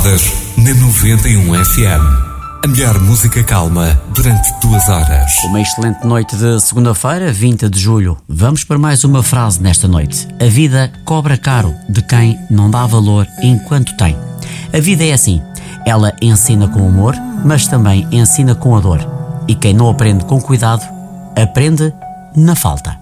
Calmadas na 91 FM. A melhor música calma durante 2 horas. Uma excelente noite de segunda-feira, 20 de julho. Vamos para mais uma frase nesta noite. A vida cobra caro de quem não dá valor enquanto tem. A vida é assim. Ela ensina com humor, mas também ensina com a dor. E quem não aprende com cuidado, aprende na falta.